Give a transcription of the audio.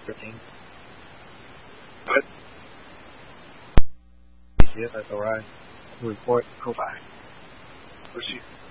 13. Good. Yes, that's alright. Report, Kofi. Proceed.